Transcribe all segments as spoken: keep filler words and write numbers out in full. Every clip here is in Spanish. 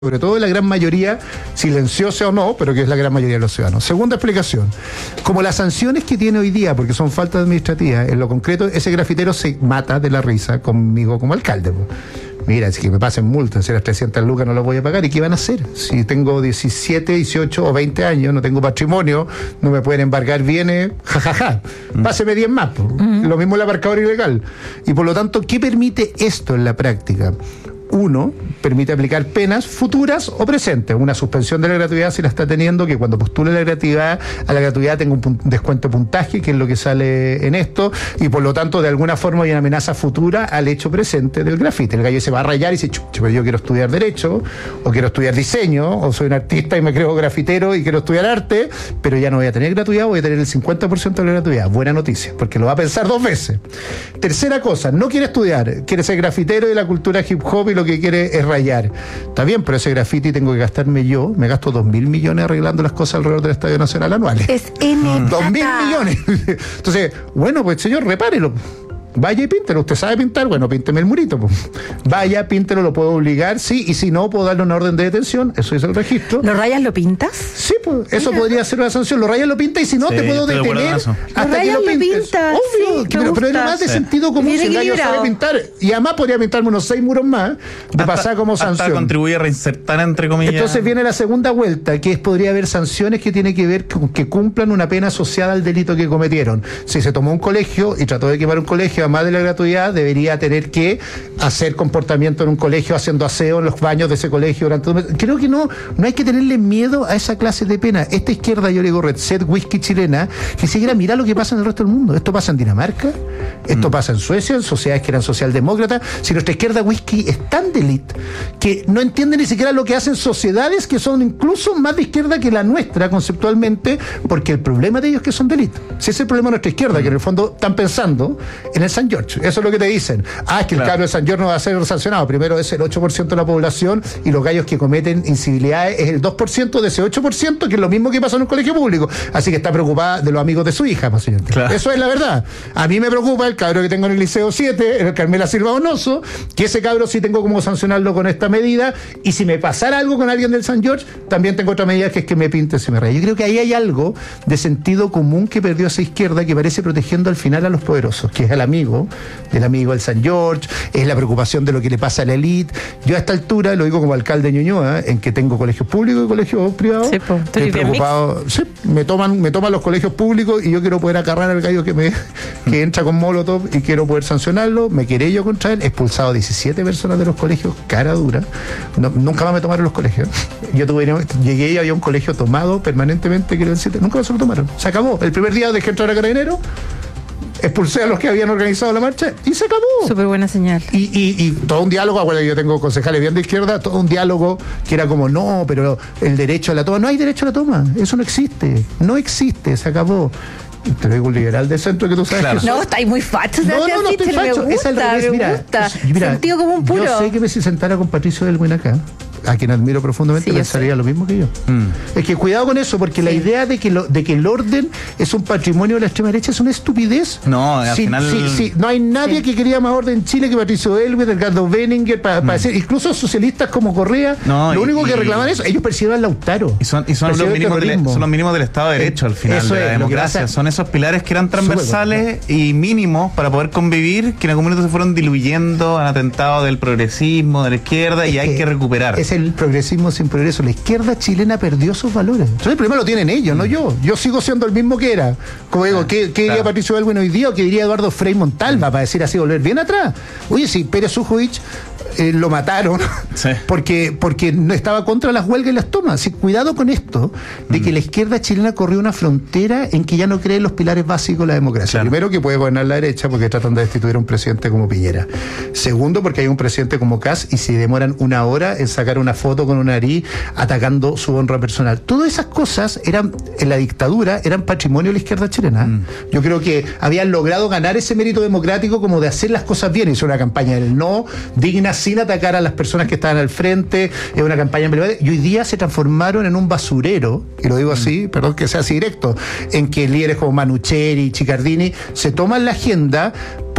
sobre todo la gran mayoría, silenciosa o no, pero que es la gran mayoría de los ciudadanos. Segunda explicación, como las sanciones que tiene hoy día, porque son faltas administrativas, en lo concreto, ese grafitero se mata de la risa conmigo como alcalde. Pues. Mira, si que me pasen multas, si las trescientas lucas no las voy a pagar, ¿y qué van a hacer? Si tengo diecisiete, dieciocho o veinte años, no tengo patrimonio, no me pueden embargar bienes, jajaja, ja, ja. mm. Páseme diez más. Pues. Mm. Lo mismo el aparcador ilegal. Y por lo tanto, ¿qué permite esto en la práctica? Uno, permite aplicar penas futuras o presentes. Una suspensión de la gratuidad si la está teniendo, que cuando postule la gratuidad, a la gratuidad tenga un pun- descuento de puntaje, que es lo que sale en esto, y por lo tanto, de alguna forma hay una amenaza futura al hecho presente del grafite. El gallo se va a rayar y dice, chucha, pero yo quiero estudiar Derecho, o quiero estudiar Diseño, o soy un artista y me creo grafitero y quiero estudiar arte, pero ya no voy a tener gratuidad, voy a tener el cincuenta por ciento de la gratuidad. Buena noticia, porque lo va a pensar dos veces. Tercera cosa, no quiere estudiar, quiere ser grafitero de la cultura hip hop y lo que quiere es rayar. Está bien, pero ese graffiti tengo que gastarme yo, me gasto dos mil millones arreglando las cosas alrededor del Estadio Nacional anuales. Es N. Dos mil millones. Entonces, bueno, pues señor, repárelo. Vaya y píntelo, usted sabe pintar, bueno, pínteme el murito. Pues. Vaya, píntelo, lo puedo obligar, sí, y si no, puedo darle una orden de detención, eso es el registro. ¿Lo rayas, lo pintas? Sí, pues, eso Mira. podría ser una sanción. Lo rayas, lo pintas, y si no, sí, te puedo detener hasta lo que lo pintes. Lo pintas, obvio, sí, pero, pero era más de sí. sentido común si el gallo sabe pintar. Y además podría pintarme unos seis muros más, de hasta, pasar como sanción. Hasta contribuye a reinsertar, entre comillas. Entonces viene la segunda vuelta, que es podría haber sanciones que tienen que ver con que cumplan una pena asociada al delito que cometieron. Si se tomó un colegio y trató de quemar un colegio, además de la gratuidad, debería tener que hacer comportamiento en un colegio, haciendo aseo en los baños de ese colegio durante un mes. Creo que no, no hay que tenerle miedo a esa clase de pena. Esta izquierda, yo le digo, Red Set, whisky chilena, que siquiera mira lo que pasa en el resto del mundo. Esto pasa en Dinamarca, esto mm. pasa en Suecia, en sociedades que eran socialdemócratas. Si nuestra izquierda whisky es tan de élite que no entiende ni siquiera lo que hacen sociedades que son incluso más de izquierda que la nuestra conceptualmente, porque el problema de ellos es que son de élite. Si ese es el problema de nuestra izquierda, mm. que en el fondo están pensando en el San George. Eso es lo que te dicen. Ah, es que claro. el cabro de San George no va a ser sancionado. Primero es el ocho por ciento de la población y los gallos que cometen incivilidades es el dos por ciento de ese ocho por ciento, que es lo mismo que pasa en un colegio público. Así que está preocupada de los amigos de su hija, presidente. Claro. Eso es la verdad. A mí me preocupa el cabro que tengo en el Liceo siete, en el Carmela Silva Donoso, que ese cabro sí tengo como sancionarlo con esta medida, y si me pasara algo con alguien del San George, también tengo otra medida, que es que me pinte si me raya. Yo creo que ahí hay algo de sentido común que perdió esa izquierda, que parece protegiendo al final a los poderosos, que es el amigo del amigo del San George, es la preocupación de lo que le pasa a la élite. Yo a esta altura, lo digo como alcalde de Ñuñoa, en que tengo colegios públicos y colegios privados, sí, pues, estoy preocupado. Sí, me toman, me toman los colegios públicos y yo quiero poder agarrar al gallo que me que entra con molotov y quiero poder sancionarlo. Me quedé yo contra él, expulsado diecisiete personas de los colegios, cara dura. No, nunca más me tomaron los colegios. Yo tuve, llegué y había un colegio tomado permanentemente, quiero decir, nunca más se lo tomaron. Se acabó. El primer día dejé entrar a Carabinero, expulsé a los que habían organizado la marcha y se acabó. Súper buena señal. Y, y, y todo un diálogo, bueno, yo tengo concejales bien de izquierda, todo un diálogo que era como, no, pero el derecho a la toma, no hay derecho a la toma, eso no existe, no existe, se acabó. Te lo digo un liberal de centro que tú sabes claro. que no, estáis muy facho. No, no, no estoy facho, es al revés, me mira, gusta. mira, sentido como un puro. Yo sé que me si sentara con Patricio Elwin acá, a quien admiro profundamente, sí, pensaría lo mismo que yo. Mm. Es que cuidado con eso, porque sí. la idea de que lo, de que el orden es un patrimonio de la extrema derecha es una estupidez. No, al sí, final... sí, sí. No hay nadie sí. que quería más orden en Chile que Patricio Elwin, Edgardo Benninger, para, mm. para decir, incluso socialistas como Correa, no, lo y, único que reclaman es eso, ellos persiguen al Lautaro. Y son, y son, los mínimos del, son los mínimos del Estado de Derecho, al final, eso de la es, democracia. Son esos pilares que eran transversales y mínimos para poder convivir, que en algún momento se fueron diluyendo, han atentado del progresismo, de la izquierda, es y hay que, que recuperar. Es el progresismo sin progreso. La izquierda chilena perdió sus valores. Entonces el problema lo tienen ellos, no yo. Yo sigo siendo el mismo que era. Como digo, ¿qué, qué claro. diría Patricio Elwin hoy día o qué diría Eduardo Frei Montalva, mm. para decir así, volver bien atrás? Oye, si Pérez Sujovic eh, lo mataron sí. porque, porque no estaba contra las huelgas y las tomas. Sí, cuidado con esto, de mm. que la izquierda chilena corrió una frontera en que ya no cree en los pilares básicos de la democracia. Claro. Primero, que puede gobernar la derecha porque tratan de destituir a un presidente como Piñera. Segundo, porque hay un presidente como Kast y se demoran una hora en sacar una foto con una nariz atacando su honra personal. Todas esas cosas eran, en la dictadura, eran patrimonio de la izquierda chilena. Mm. Yo creo que habían logrado ganar ese mérito democrático como de hacer las cosas bien. Hizo una campaña del no, digna, sin atacar a las personas que estaban al frente, es una campaña emblemática, y hoy día se transformaron en un basurero, y lo digo así, mm. perdón que sea así directo, en que líderes como Manucheri y Chiccardini se toman la agenda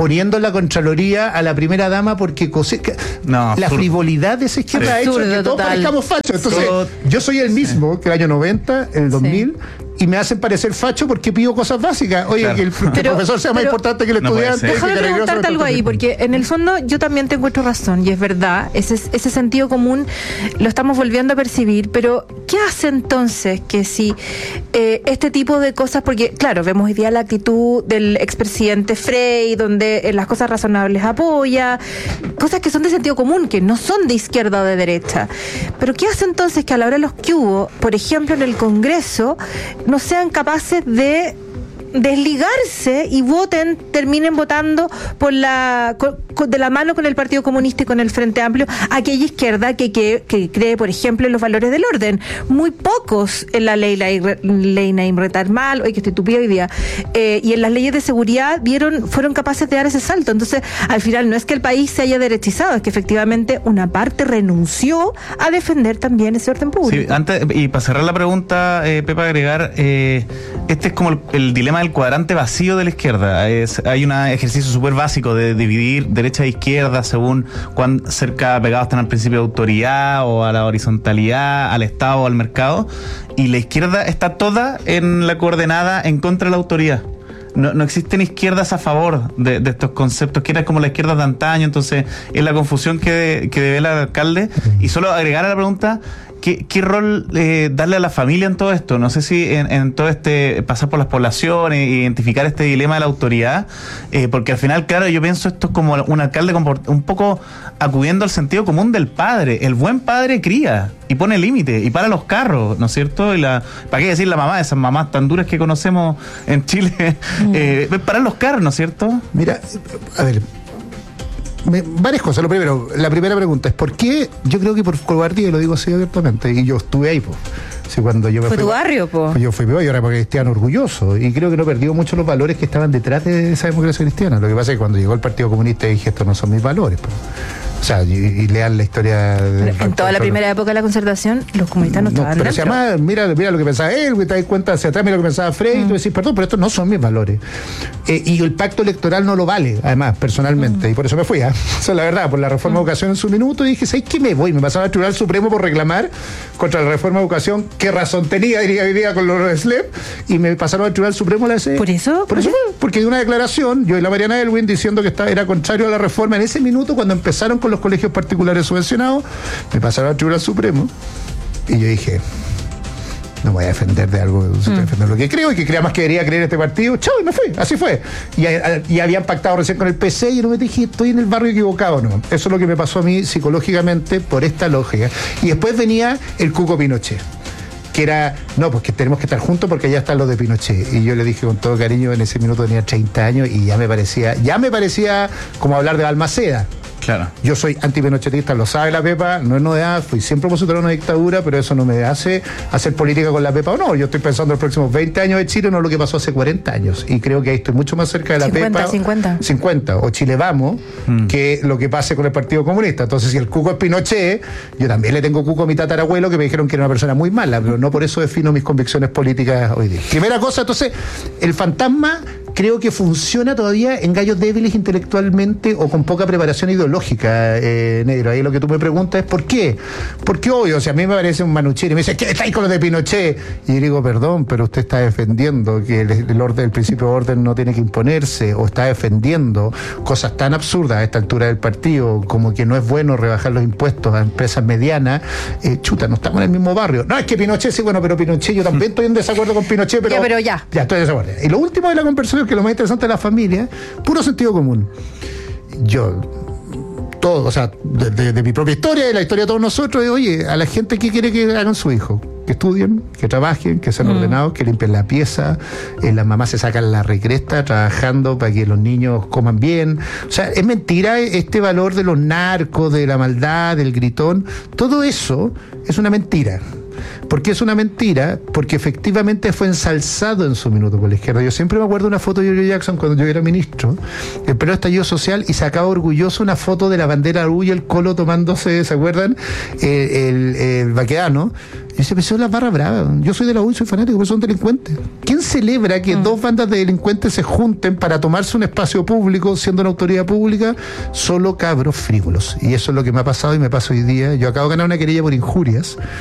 poniendo en la Contraloría a la primera dama porque cose... no, la frivolidad de esa izquierda sí. ha hecho que todos parezcamos fachos. Entonces, Todo... yo soy el mismo sí. que el año noventa, el dos mil, sí. y me hacen parecer facho porque pido cosas básicas. Oye, claro. que, el, que pero, el profesor sea pero, más importante que el no estudiante. Déjame preguntarte algo ahí, porque en el fondo yo también te encuentro razón, y es verdad, ese, ese sentido común lo estamos volviendo a percibir, pero ¿qué hace entonces que si eh, este tipo de cosas, porque claro, vemos hoy día la actitud del expresidente Frey, donde en las cosas razonables apoya, cosas que son de sentido común, que no son de izquierda o de derecha, pero ¿qué hace entonces que a la hora de los que hubo, por ejemplo en el Congreso, no sean capaces de desligarse y voten, terminen votando por la con, con, de la mano con el Partido Comunista y con el Frente Amplio, aquella izquierda que, que, que cree, por ejemplo, en los valores del orden? Muy pocos en la ley, la ley Naim Retarmal, hoy que estoy tupida hoy día, eh, y en las leyes de seguridad vieron, fueron capaces de dar ese salto. Entonces, al final no es que el país se haya derechizado, es que efectivamente una parte renunció a defender también ese orden público. Sí, antes, y para cerrar la pregunta, eh, Pepa, agregar, eh, este es como el, el dilema el cuadrante vacío de la izquierda. Es, hay un ejercicio súper básico de dividir derecha e izquierda según cuán cerca pegados están al principio de autoridad o a la horizontalidad, al Estado o al mercado, y la izquierda está toda en la coordenada en contra de la autoridad. No, no existen izquierdas a favor de, de estos conceptos, que era como la izquierda de antaño. Entonces es la confusión que, que debe el alcalde. Y solo agregar a la pregunta, ¿Qué, qué rol eh, darle a la familia en todo esto? No sé si en, en todo este pasar por las poblaciones, identificar este dilema de la autoridad, eh, porque al final, claro, yo pienso esto es como un alcalde un poco acudiendo al sentido común del padre. El buen padre cría y pone límite y para los carros, ¿no es cierto? Y la, ¿para qué decir la mamá? Esas mamás tan duras que conocemos en Chile, mm. eh, para los carros, ¿no es cierto? Mira, a ver, Me, varias cosas. Lo primero, la primera pregunta es ¿por qué? Yo creo que por cobardía, y lo digo así abiertamente, y yo estuve ahí, pues. Sí, cuando yo me fue fui, tu barrio, pues. Yo fui peor, yo era cristiano orgulloso, y creo que no perdió mucho los valores que estaban detrás de esa democracia cristiana. Lo que pasa es que cuando llegó el Partido Comunista dije, estos no son mis valores, pues. O sea, y, y lean la historia de, en toda la primera época de la concertación, los comunistas no, no estaban pero dentro. Pero además, mira, mira lo que pensaba él, te das cuenta hacia atrás, mira lo que pensaba Frey, mm. y tú decís, perdón, pero estos no son mis valores. Eh, y el pacto electoral no lo vale, además, personalmente, mm. y por eso me fui, ¿eh? Esa es la verdad, por la reforma mm. de educación en su minuto, y dije, ¿sabes qué? Me voy, me pasaba al Tribunal Supremo por reclamar contra la reforma de educación, qué razón tenía, diría hoy día con los S L E P, y me pasaron al Tribunal Supremo la S. ¿Por eso? Por eso fue, porque de una declaración, yo y la Mariana Elwin diciendo que estaba, era contrario a la reforma en ese minuto, cuando empezaron con los colegios particulares subvencionados, me pasaron al Tribunal Supremo y yo dije, no voy a defender de algo, mm. voy a defender lo que creo y que crea más que debería creer este partido, chao, y me fui, así fue. Y, y habían pactado recién con el P C y no me dije, estoy en el barrio equivocado, no. Eso es lo que me pasó a mí psicológicamente por esta lógica. Y después venía el Cuco Pinochet, que era, no, pues que tenemos que estar juntos porque ya están los de Pinochet. Y yo le dije con todo cariño, en ese minuto tenía treinta años y ya me parecía, ya me parecía como hablar de Balmaceda. Claro. Yo soy antipinochetista, lo sabe la Pepa, no es novedad, fui siempre opositor a una dictadura, pero eso no me hace hacer política con la Pepa o no. Yo estoy pensando en los próximos veinte años de Chile, no lo que pasó hace cuarenta años. Y creo que ahí estoy mucho más cerca de la cincuenta, Pepa. cincuenta. cincuenta, o Chile Vamos, mm. que lo que pase con el Partido Comunista. Entonces, si el Cuco es Pinochet, yo también le tengo Cuco a mi tatarabuelo, que me dijeron que era una persona muy mala, pero no por eso defino mis convicciones políticas hoy día. Primera cosa, entonces, el fantasma creo que funciona todavía en gallos débiles intelectualmente o con poca preparación ideológica, eh, negro. Ahí lo que tú me preguntas es ¿por qué? Porque obvio, o sea, a mí me parece un manuchero y me dice, ¿qué estáis con lo de Pinochet? Y yo digo, perdón, pero usted está defendiendo que el, el orden, el principio de orden no tiene que imponerse, o está defendiendo cosas tan absurdas a esta altura del partido, como que no es bueno rebajar los impuestos a empresas medianas. Eh, chuta, no estamos en el mismo barrio. No, es que Pinochet sí, bueno, pero Pinochet, yo también estoy en desacuerdo con Pinochet, pero ya, pero ya. Ya, estoy en desacuerdo. Y lo último de la conversación, que lo más interesante de la familia, puro sentido común. Yo, todo, o sea, de, de, de mi propia historia y la historia de todos nosotros, de, oye, a la gente que quiere que hagan su hijo, que estudien, que trabajen, que sean mm. ordenados, que limpien la pieza, eh, las mamás se sacan la recresta trabajando para que los niños coman bien. O sea, es mentira este valor de los narcos, de la maldad, del gritón. Todo eso es una mentira. ¿Por qué es una mentira? Porque efectivamente fue ensalzado en su minuto por la izquierda. Yo siempre me acuerdo de una foto de Giorgio Jackson cuando yo era ministro, el pleno estallido social, y sacaba orgulloso una foto de la bandera uruguaya, el Colo tomándose, ¿se acuerdan? El, el, el baqueano. Yo Ese es la barra brava. Yo soy de la U y soy fanático, pero son delincuentes. ¿Quién celebra que mm. dos bandas de delincuentes se junten para tomarse un espacio público siendo una autoridad pública? Solo cabros frívolos. Y eso es lo que me ha pasado y me pasa hoy día. Yo acabo de ganar una querella por injurias